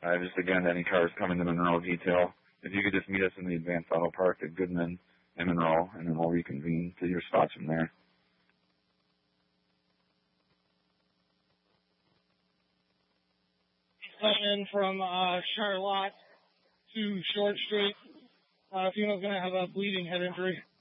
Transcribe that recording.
Just again, any cars coming to Monroe detail, if you could just meet us in the Advanced Auto Park at Goodman and Monroe, and then we'll reconvene to your spots from there. Coming in from Charlotte to Short Street. Female's going to have a bleeding head injury.